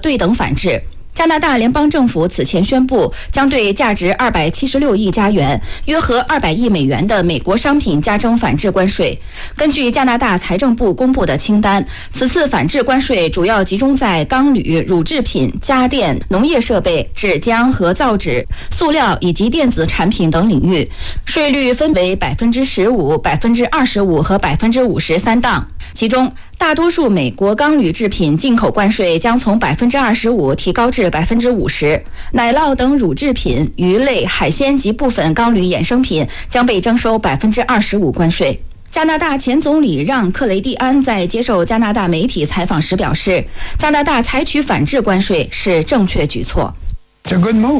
对等反制。加拿大联邦政府此前宣布，将对价值276亿加元（约合200亿美元）的美国商品加征反制关税。根据加拿大财政部公布的清单，此次反制关税主要集中在钢铝、乳制品、家电、农业设备、纸浆和造纸、塑料以及电子产品等领域，税率分为15%、25%和53%档。其中，大多数美国钢铝制品进口关税将从25%提高至50%，奶酪等乳制品、鱼类、海鲜及部分钢铝衍生品将被征收25%关税。加拿大前总理让·克雷蒂安在接受加拿大媒体采访时表示，加拿大采取反制关税是正确举措。